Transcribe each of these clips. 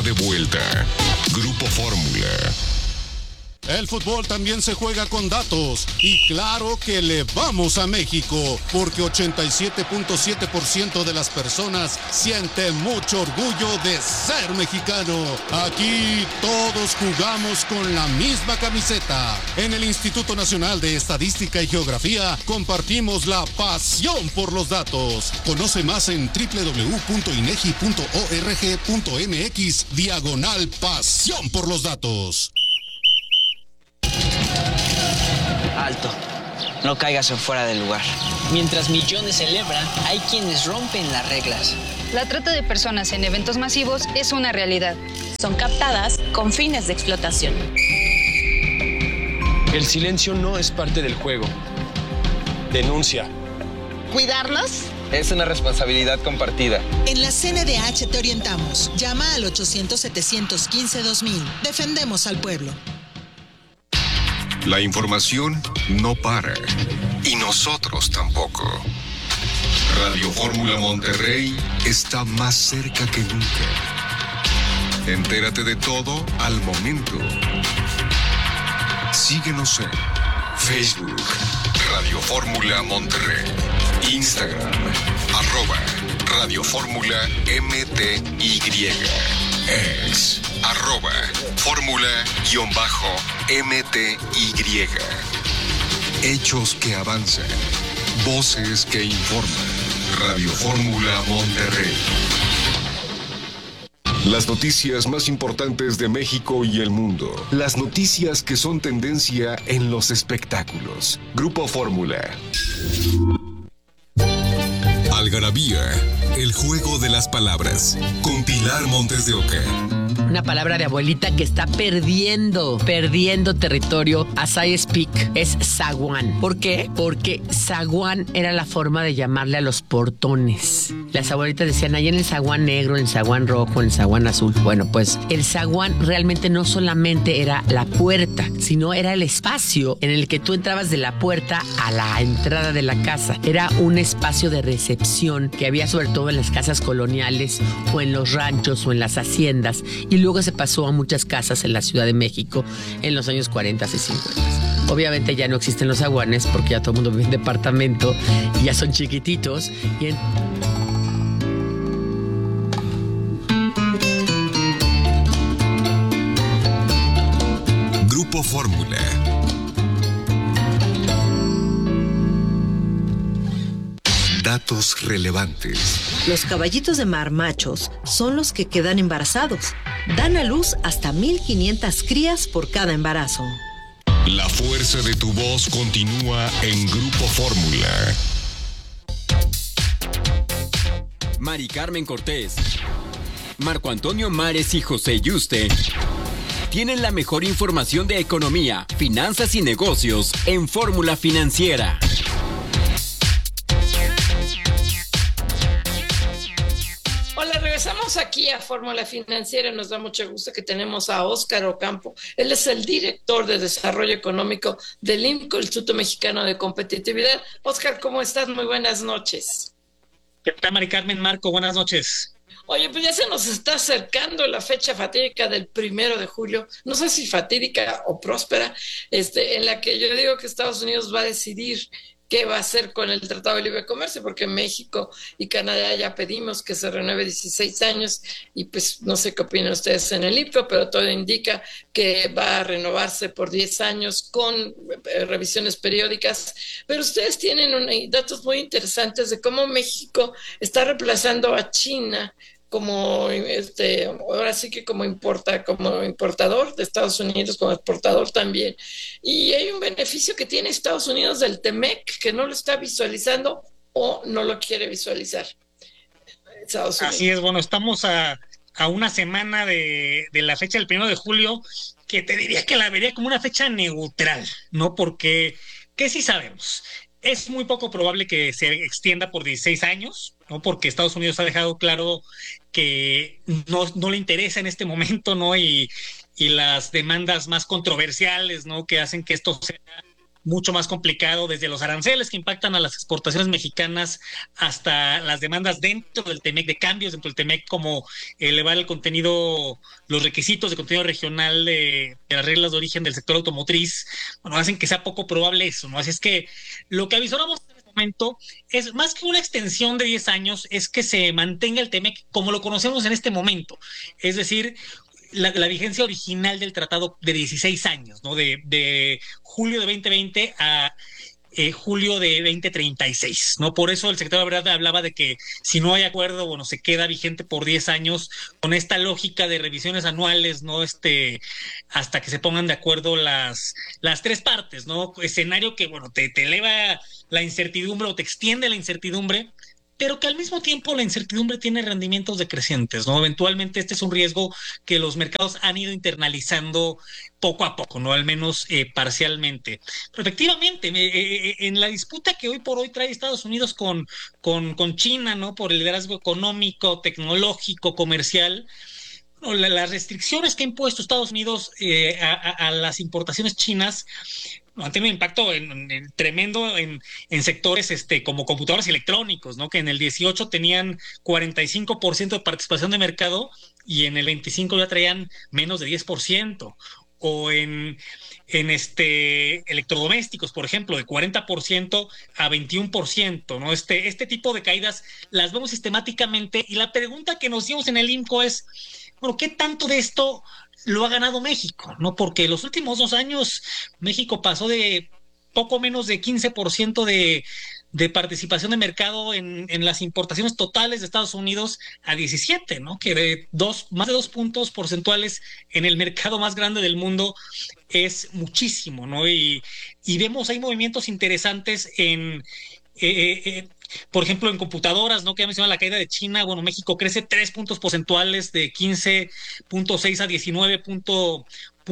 de vuelta. Grupo Fórmula. El fútbol también se juega con datos y claro que le vamos a México porque 87.7% de las personas siente mucho orgullo de ser mexicano. Aquí todos jugamos con la misma camiseta. En el Instituto Nacional de Estadística y Geografía compartimos la pasión por los datos. Conoce más en www.inegi.org.mx/pasión por los datos. Alto, no caigas en fuera del lugar. Mientras millones celebran, hay quienes rompen las reglas. La trata de personas en eventos masivos es una realidad. Son captadas con fines de explotación. El silencio no es parte del juego. Denuncia. ¿Cuidarnos? Es una responsabilidad compartida. En la CNDH te orientamos. Llama al 800-715-2000. Defendemos al pueblo. La información no para. Y nosotros tampoco. Radio Fórmula Monterrey está más cerca que nunca. Entérate de todo al momento. Síguenos en Facebook, Radio Fórmula Monterrey, Instagram, @Radio Fórmula MTY, X, @Fórmula_MTY. Hechos que avanzan, voces que informan. Radio Fórmula Monterrey. Las noticias más importantes de México y el mundo. Las noticias que son tendencia en los espectáculos. Grupo Fórmula. Algarabía, el juego de las palabras. Con Pilar Montes de Oca. Una palabra de abuelita que está perdiendo territorio as I speak. Es zaguán. ¿Por qué? Porque zaguán era la forma de llamarle a los portones. Las abuelitas decían, ahí en el zaguán negro, en el zaguán rojo, en el zaguán azul. Bueno, pues el zaguán realmente no solamente era la puerta, sino era el espacio en el que tú entrabas de la puerta a la entrada de la casa. Era un espacio de recepción que había sobre todo en las casas coloniales o en los ranchos o en las haciendas. Y luego se pasó a muchas casas en la Ciudad de México en los años 40 y 50. Obviamente ya no existen los zaguanes porque ya todo el mundo vive en departamento y ya son chiquititos. Grupo Fórmula. Datos relevantes. Los caballitos de mar machos son los que quedan embarazados. Dan a luz hasta 1,500 crías por cada embarazo. La fuerza de tu voz continúa en Grupo Fórmula. Mari Carmen Cortés, Marco Antonio Mares y José Yuste tienen la mejor información de economía, finanzas y negocios en Fórmula Financiera. Hola, regresamos aquí a Fórmula Financiera. Nos da mucho gusto que tenemos a Óscar Ocampo. Él es el director de Desarrollo Económico del IMCO, el Instituto Mexicano de Competitividad. Óscar, ¿cómo estás? Muy buenas noches. ¿Qué tal, Mari Carmen? Marco, buenas noches. Oye, pues ya se nos está acercando la fecha fatídica del 1 de julio, no sé si fatídica o próspera, en la que yo digo que Estados Unidos va a decidir qué va a hacer con el Tratado de Libre Comercio, porque México y Canadá ya pedimos que se renueve 16 años y pues no sé qué opinan ustedes en el IPCO, pero todo indica que va a renovarse por 10 años con revisiones periódicas. Pero ustedes tienen datos muy interesantes de cómo México está reemplazando a China como ahora sí que como importador de Estados Unidos, como exportador también. Y hay un beneficio que tiene Estados Unidos del TEMEC que no lo está visualizando o no lo quiere visualizar. Así es, bueno, estamos a una semana de la fecha del 1 de julio, que te diría que la vería como una fecha neutral, ¿no? Porque, ¿qué sí sabemos? Es muy poco probable que se extienda por 16 años, ¿no? Porque Estados Unidos ha dejado claro que no le interesa en este momento, ¿no? Y las demandas más controversiales, ¿no? Que hacen que esto sea mucho más complicado, desde los aranceles que impactan a las exportaciones mexicanas hasta las demandas dentro del TEMEC, de cambios dentro del TEMEC, como elevar el contenido, los requisitos de contenido regional de las reglas de origen del sector automotriz, bueno, hacen que sea poco probable eso, ¿no? Así es que lo que avisoramos en este momento es más que una extensión de 10 años, es que se mantenga el TEMEC como lo conocemos en este momento, es decir, la vigencia original del tratado de 16 años, ¿no? De julio de 2020 a julio de 2036, ¿no? Por eso el secretario de Verdad hablaba de que si no hay acuerdo, bueno, se queda vigente por 10 años con esta lógica de revisiones anuales, ¿no? Hasta que se pongan de acuerdo las tres partes, ¿no? Escenario que, bueno, te eleva la incertidumbre o te extiende la incertidumbre, pero que al mismo tiempo la incertidumbre tiene rendimientos decrecientes, ¿no? Eventualmente este es un riesgo que los mercados han ido internalizando poco a poco, ¿no? Al menos parcialmente. Pero efectivamente, en la disputa que hoy por hoy trae Estados Unidos con China, ¿no? Por el liderazgo económico, tecnológico, comercial, las restricciones que ha impuesto Estados Unidos a las importaciones chinas han tenido un impacto tremendo en sectores como computadores electrónicos, ¿no? Que en el 18 tenían 45% de participación de mercado y en el 25 ya traían menos de 10%. O en electrodomésticos, por ejemplo, de 40% a 21%, ¿no? Este tipo de caídas las vemos sistemáticamente, y la pregunta que nos hicimos en el IMCO es, bueno, ¿qué tanto de esto lo ha ganado México? ¿No? Porque los últimos 2 años México pasó de poco menos de 15% de participación de mercado en las importaciones totales de Estados Unidos a 17, ¿no? Que de más de 2 puntos porcentuales en el mercado más grande del mundo es muchísimo, ¿no? Y vemos ahí movimientos interesantes por ejemplo, en computadoras, ¿no? Que ya mencionaba la caída de China. Bueno, México crece 3 puntos porcentuales de 15.6 a 19.8.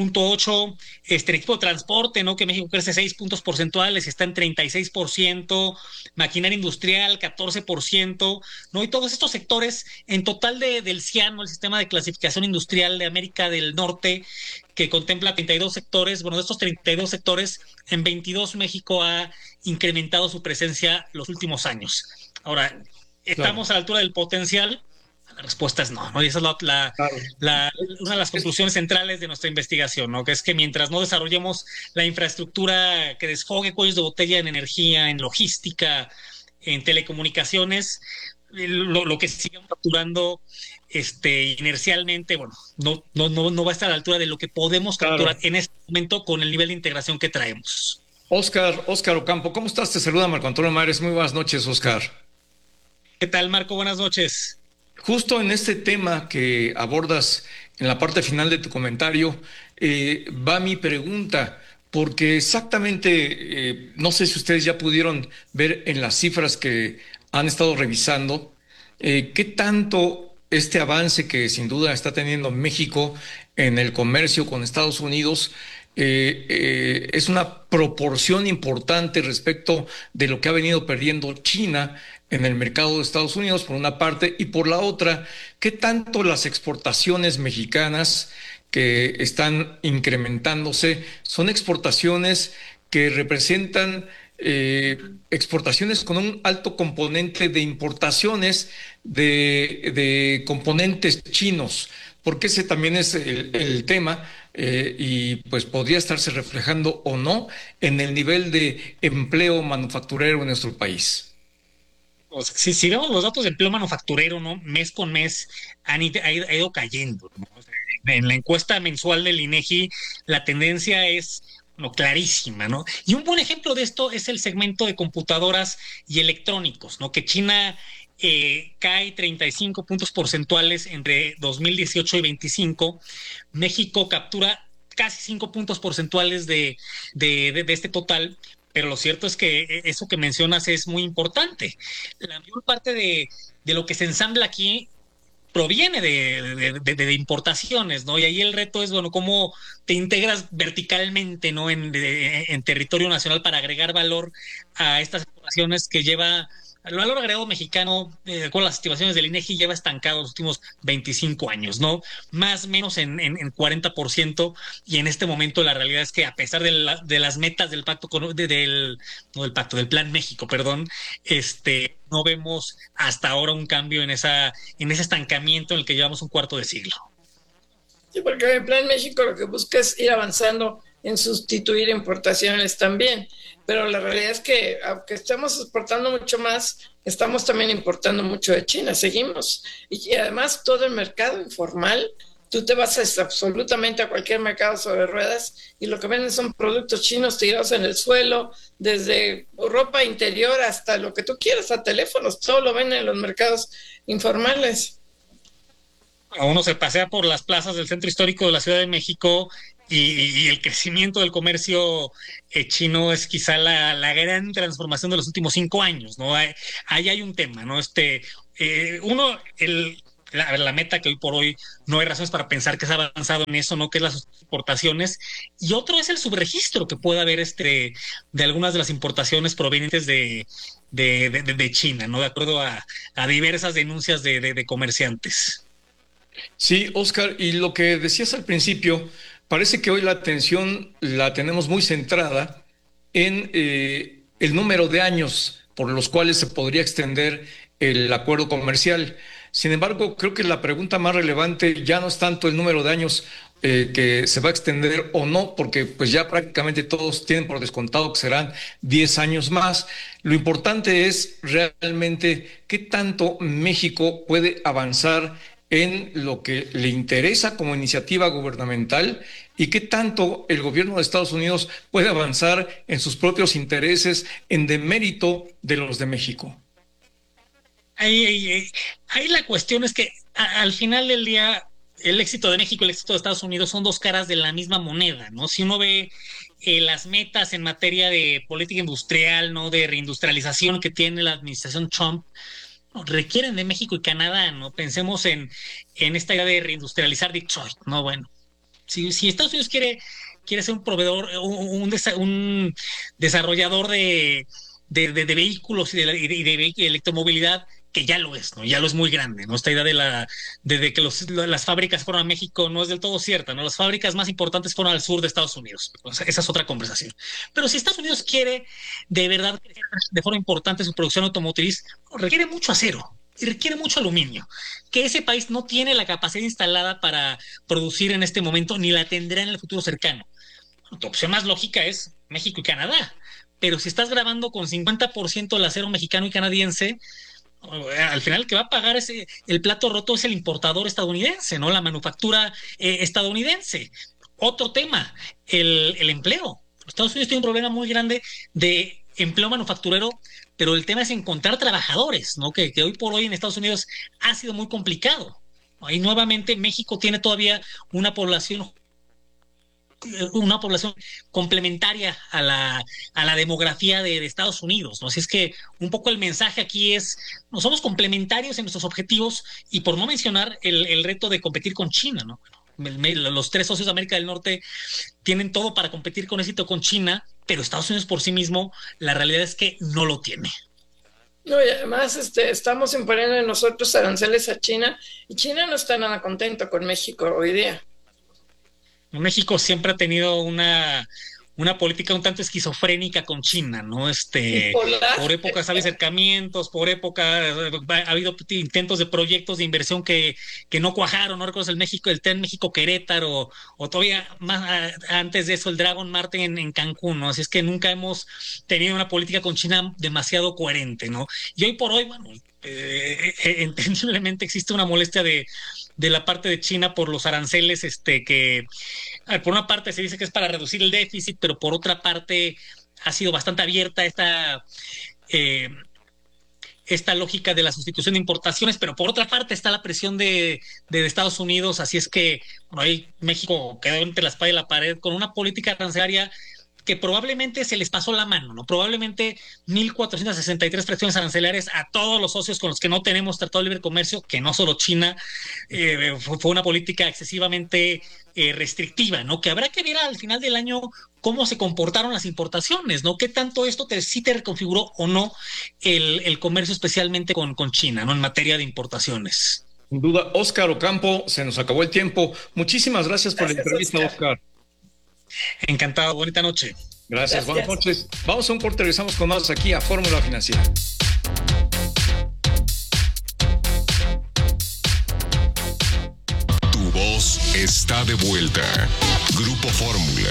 El equipo de transporte, ¿no? Que México crece 6 puntos porcentuales, está en 36%. Maquinaria industrial, 14%, ¿no? Y todos estos sectores, en total del CIAN, ¿no? El Sistema de Clasificación Industrial de América del Norte, que contempla 32 sectores. Bueno, de estos 32 sectores, en 22 México ha incrementado su presencia los últimos años. Ahora, ¿estamos a la altura del potencial? La respuesta es no, ¿no? Y esa es una de las conclusiones centrales de nuestra investigación, ¿no? Que es que mientras no desarrollemos la infraestructura que desfogue cuellos de botella en energía, en logística, en telecomunicaciones, lo que sigamos capturando inercialmente, bueno, no va a estar a la altura de lo que podemos capturar en este momento con el nivel de integración que traemos. Óscar Ocampo, ¿cómo estás? Te saluda Marco Antonio Mares. Muy buenas noches, Óscar. ¿Qué tal, Marco? Buenas noches. Justo en este tema que abordas en la parte final de tu comentario, va mi pregunta, porque exactamente, no sé si ustedes ya pudieron ver en las cifras que han estado revisando, qué tanto este avance que sin duda está teniendo México en el comercio con Estados Unidos es una proporción importante respecto de lo que ha venido perdiendo China en el mercado de Estados Unidos, por una parte, y por la otra, ¿qué tanto las exportaciones mexicanas que están incrementándose son exportaciones que representan exportaciones con un alto componente de importaciones de componentes chinos? Porque ese también es el tema, y pues podría estarse reflejando o no en el nivel de empleo manufacturero en nuestro país. Si vemos los datos de empleo manufacturero, ¿no? Mes con mes ha ido cayendo, ¿no? En la encuesta mensual del INEGI la tendencia es clarísima, ¿no? Y un buen ejemplo de esto es el segmento de computadoras y electrónicos, ¿no? Que China cae 35 puntos porcentuales entre 2018 y 25. México captura casi 5 puntos porcentuales de este total. Pero lo cierto es que eso que mencionas es muy importante. La mayor parte de lo que se ensambla aquí proviene de importaciones, ¿no? Y ahí el reto es, bueno, cómo te integras verticalmente, ¿no? En territorio nacional para agregar valor a estas exportaciones que lleva el valor agregado mexicano, con las estimaciones del INEGI, lleva estancado los últimos 25 años, ¿no? Más o menos en 40%, y en este momento la realidad es que a pesar de las metas del pacto, del Plan México, perdón, no vemos hasta ahora un cambio en ese estancamiento en el que llevamos un cuarto de siglo. Sí, porque el Plan México lo que busca es ir avanzando en sustituir importaciones también, pero la realidad es que aunque estemos exportando mucho más, estamos también importando mucho de China, seguimos, y además todo el mercado informal, tú te vas absolutamente a cualquier mercado sobre ruedas y lo que venden son productos chinos tirados en el suelo, desde ropa interior hasta lo que tú quieras, a teléfonos, todo lo venden en los mercados informales. Uno se pasea por las plazas del centro histórico de la Ciudad de México y el crecimiento del comercio chino es quizá la gran transformación de los últimos 5 años, ¿no? Ahí hay un tema, ¿no? La meta que hoy por hoy no hay razones para pensar que se ha avanzado en eso, ¿no? Que es las exportaciones, y otro es el subregistro que puede haber de algunas de las importaciones provenientes de China, ¿no? De acuerdo a diversas denuncias de comerciantes. Sí, Oscar, y lo que decías al principio, parece que hoy la atención la tenemos muy centrada en el número de años por los cuales se podría extender el acuerdo comercial. Sin embargo, creo que la pregunta más relevante ya no es tanto el número de años que se va a extender o no, porque pues ya prácticamente todos tienen por descontado que serán 10 años más. Lo importante es realmente qué tanto México puede avanzar en lo que le interesa como iniciativa gubernamental y qué tanto el gobierno de Estados Unidos puede avanzar en sus propios intereses en demérito de los de México. Ahí la cuestión es que al final del día el éxito de México y el éxito de Estados Unidos son dos caras de la misma moneda, ¿no? Si uno ve las metas en materia de política industrial, ¿no? De reindustrialización que tiene la administración Trump, requieren de México y Canadá, ¿no? Pensemos en esta idea de reindustrializar Detroit, ¿no? Bueno, si Estados Unidos quiere ser un proveedor, un desarrollador de vehículos y de electromovilidad, que ya lo es, ¿no? Ya lo es muy grande, ¿no? Esta idea de que las fábricas fueron a México no es del todo cierta, ¿no? Las fábricas más importantes fueron al sur de Estados Unidos. O sea, esa es otra conversación. Pero si Estados Unidos quiere de verdad crecer de forma importante su producción automotriz, requiere mucho acero y requiere mucho aluminio, que ese país no tiene la capacidad instalada para producir en este momento, ni la tendrá en el futuro cercano. Tu opción más lógica es México y Canadá, pero si estás grabando con 50% el acero mexicano y canadiense, al final el que va a pagar el plato roto es el importador estadounidense, ¿no? La manufactura estadounidense. Otro tema, el empleo. Estados Unidos tiene un problema muy grande de empleo manufacturero, pero el tema es encontrar trabajadores, ¿no? Que hoy por hoy en Estados Unidos ha sido muy complicado. Ahí nuevamente México tiene todavía una población complementaria a la demografía de Estados Unidos, ¿no? Así es que un poco el mensaje aquí es, no somos complementarios en nuestros objetivos, y por no mencionar el reto de competir con China, ¿no? Los 3 socios de América del Norte tienen todo para competir con éxito con China, pero Estados Unidos por sí mismo, la realidad es que no lo tiene. No, y además estamos imponiendo en nosotros aranceles a China, y China no está nada contento con México hoy día. México siempre ha tenido una política un tanto esquizofrénica con China, ¿no? Por épocas hay acercamientos, por época ha habido intentos de proyectos de inversión que no cuajaron, ¿no? Recuerdas el Tren México-Querétaro, o todavía más antes de eso el Dragon Mart en Cancún, ¿no? Así es que nunca hemos tenido una política con China demasiado coherente, ¿no? Y hoy por hoy, bueno, entendiblemente existe una molestia de la parte de China por los aranceles, que por una parte se dice que es para reducir el déficit, pero por otra parte ha sido bastante abierta esta lógica de la sustitución de importaciones, pero por otra parte está la presión de Estados Unidos, así es que bueno, ahí México quedó entre la espada y la pared con una política arancelaria que probablemente se les pasó la mano, ¿no? Probablemente 1.463 fracciones arancelarias a todos los socios con los que no tenemos tratado de libre comercio, que no solo China, fue una política excesivamente restrictiva, ¿no? Que habrá que ver al final del año cómo se comportaron las importaciones, ¿no? ¿Qué tanto esto sí te reconfiguró o no el comercio, especialmente con China, ¿no? En materia de importaciones. Sin duda, Óscar Ocampo, se nos acabó el tiempo. Muchísimas gracias por la entrevista, Óscar. Encantado, bonita noche. Gracias, buenas noches. Vamos a un corte, regresamos con más aquí a Fórmula Financiera. Tu voz está de vuelta. Grupo Fórmula.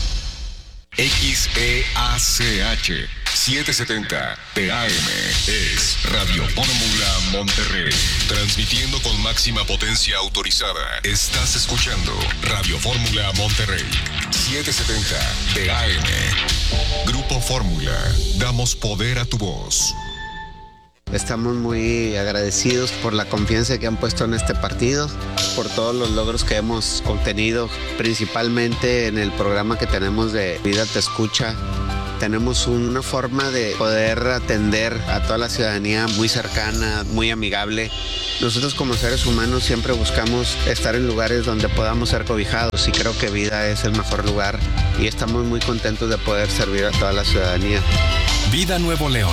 XEACH 770 TAM es Radio Fórmula Monterrey. Transmitiendo con máxima potencia autorizada. Estás escuchando Radio Fórmula Monterrey 770 TAM. Grupo Fórmula. Damos poder a tu voz. Estamos muy agradecidos por la confianza que han puesto en este partido, por todos los logros que hemos obtenido, principalmente en el programa que tenemos de Vida Te Escucha. Tenemos una forma de poder atender a toda la ciudadanía muy cercana, muy amigable. Nosotros como seres humanos siempre buscamos estar en lugares donde podamos ser cobijados y creo que Vida es el mejor lugar y estamos muy contentos de poder servir a toda la ciudadanía. Vida Nuevo León.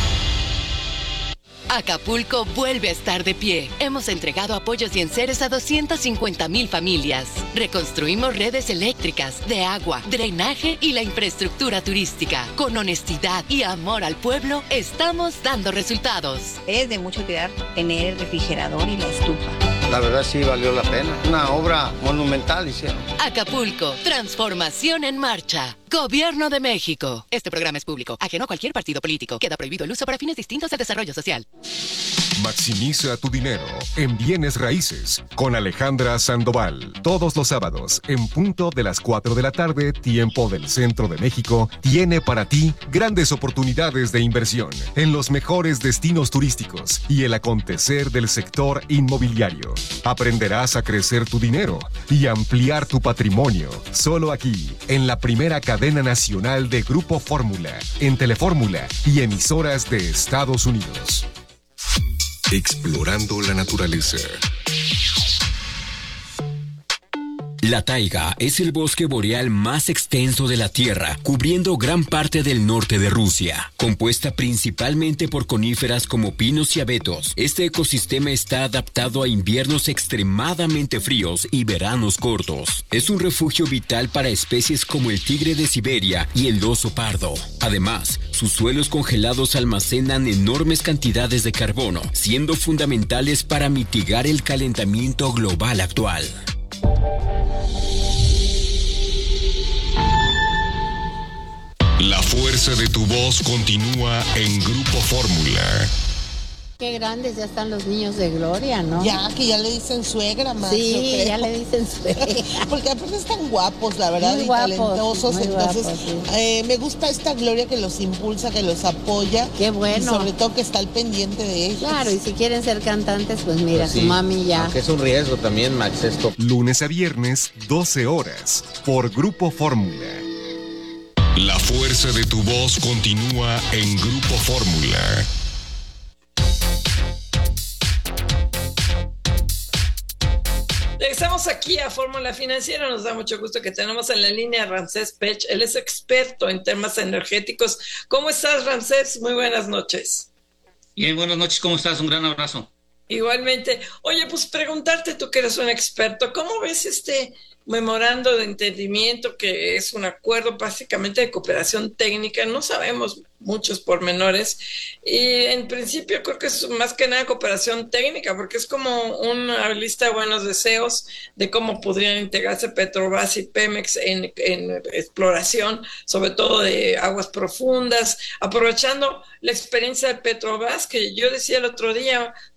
Acapulco vuelve a estar de pie. Hemos entregado apoyos y enseres a 250,000 familias. Reconstruimos redes eléctricas, de agua, drenaje y la infraestructura turística. Con honestidad y amor al pueblo, estamos dando resultados. Es de mucha utilidad tener el refrigerador y la estufa. La verdad sí valió la pena. Una obra monumental hicieron. Acapulco, transformación en marcha. Gobierno de México. Este programa es público, ajeno a cualquier partido político. Queda prohibido el uso para fines distintos del desarrollo social. Maximiza tu dinero en bienes raíces con Alejandra Sandoval. Todos los sábados, en punto de las 4 de la tarde, tiempo del centro de México, tiene para ti grandes oportunidades de inversión en los mejores destinos turísticos y el acontecer del sector inmobiliario. Aprenderás a crecer tu dinero y ampliar tu patrimonio. Solo aquí, en la primera cadena nacional de Grupo Fórmula, en Telefórmula y emisoras de Estados Unidos. Explorando la naturaleza. La taiga es el bosque boreal más extenso de la Tierra, cubriendo gran parte del norte de Rusia. Compuesta principalmente por coníferas como pinos y abetos, este ecosistema está adaptado a inviernos extremadamente fríos y veranos cortos. Es un refugio vital para especies como el tigre de Siberia y el oso pardo. Además, sus suelos congelados almacenan enormes cantidades de carbono, siendo fundamentales para mitigar el calentamiento global actual. La fuerza de tu voz continúa en Grupo Fórmula. Qué grandes ya están los niños de Gloria, ¿no? Ya, que ya le dicen suegra más. Sí, ya le dicen suegra. Porque aparte están guapos, la verdad, muy y guapos, talentosos. muy Entonces, guapos, sí. Me gusta esta Gloria que los impulsa, que los apoya. Qué bueno. Y sobre todo que está al pendiente de ellos. Claro, y si quieren ser cantantes, pues mira, pues sí, su mami ya. Aunque es un riesgo también, Max, esto. Lunes a viernes, 12 horas, por Grupo Fórmula. La fuerza de tu voz continúa en Grupo Fórmula. Regresamos aquí a Fórmula Financiera. Nos da mucho gusto que tenemos en la línea a Ramsés Pech. Él es experto en temas energéticos. ¿Cómo estás, Ramsés? Muy buenas noches. Bien, buenas noches. ¿Cómo estás? Un gran abrazo. Igualmente. Oye, pues preguntarte, tú que eres un experto, ¿cómo ves este memorando de entendimiento, que es un acuerdo básicamente de cooperación técnica? No sabemos muchos pormenores y en principio creo que es más que nada cooperación técnica, porque es como una lista de buenos deseos de cómo podrían integrarse Petrobras y Pemex en exploración, sobre todo de aguas profundas, aprovechando la experiencia de Petrobras, que yo decía el otro día, Ramsés,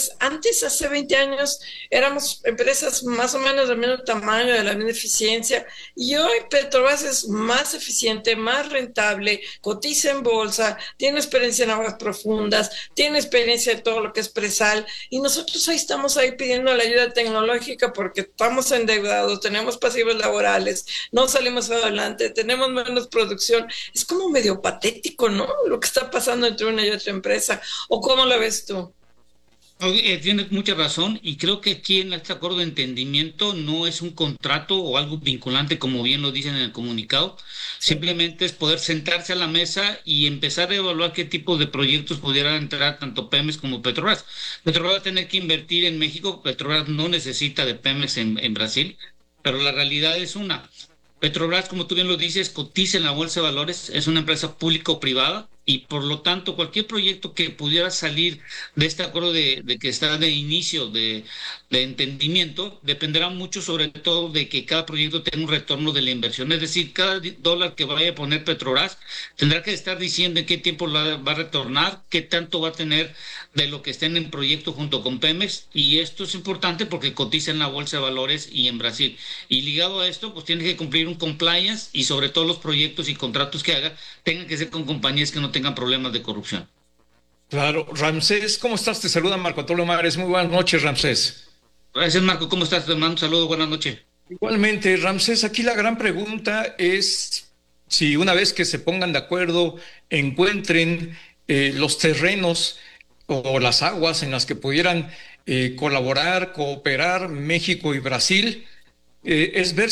Petrobras, antes, hace 20 años, éramos empresas más o menos del mismo tamaño, de la misma eficiencia, y hoy Petrobras es más eficiente, más rentable, cotiza en bolsa, tiene experiencia en aguas profundas, tiene experiencia en todo lo que es presal, y nosotros ahí estamos ahí pidiendo la ayuda tecnológica porque estamos endeudados, tenemos pasivos laborales, no salimos adelante, tenemos menos producción. Es como medio patético, ¿no? Lo que está pasando entre una y otra empresa. ¿O cómo lo ves tú? Tienes mucha razón y creo que aquí en este acuerdo de entendimiento no es un contrato o algo vinculante como bien lo dicen en el comunicado, simplemente es poder sentarse a la mesa y empezar a evaluar qué tipo de proyectos pudieran entrar tanto Pemex como Petrobras. Petrobras va a tener que invertir en México, Petrobras no necesita de Pemex en Brasil, pero la realidad es una. Petrobras, como tú bien lo dices, cotiza en la Bolsa de Valores, es una empresa pública o privada y por lo tanto cualquier proyecto que pudiera salir de este acuerdo de que está de inicio de entendimiento dependerá mucho sobre todo de que cada proyecto tenga un retorno de la inversión. Es decir, cada dólar que vaya a poner Petrobras tendrá que estar diciendo en qué tiempo va a retornar, qué tanto va a tener de lo que esté en el proyecto junto con Pemex, y esto es importante porque cotiza en la Bolsa de Valores y en Brasil. Y ligado a esto, pues tiene que cumplir un compliance y sobre todo los proyectos y contratos que haga tengan que ser con compañías que no tengan problemas de corrupción. Claro. Ramsés, ¿cómo estás? Te saluda Marco Antonio Mares. Muy buenas noches, Ramsés. Gracias, Marco. ¿Cómo estás? Te mando un saludo. Buenas noches. Igualmente, Ramsés, aquí la gran pregunta es si una vez que se pongan de acuerdo, encuentren los terrenos o las aguas en las que pudieran colaborar, cooperar México y Brasil, es ver